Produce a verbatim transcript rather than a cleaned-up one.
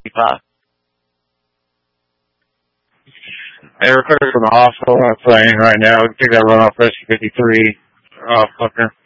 fifty-five. Hey, we're clear from the hospital. I'm playing right now. We can take that run off Rescue fifty-three. Oh, fucker.